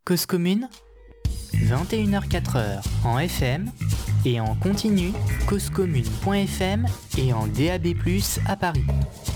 Cause commune, 21h-4h en FM et en continu causecommune.fm et en DAB+ à Paris.